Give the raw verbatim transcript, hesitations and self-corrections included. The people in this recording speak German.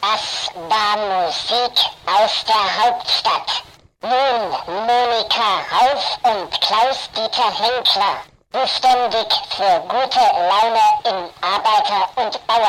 Das war Musik aus der Hauptstadt. Nun Monika Rauf und Klaus-Dieter Henkler, beständig für gute Laune im Arbeiter- und Bauernhaus.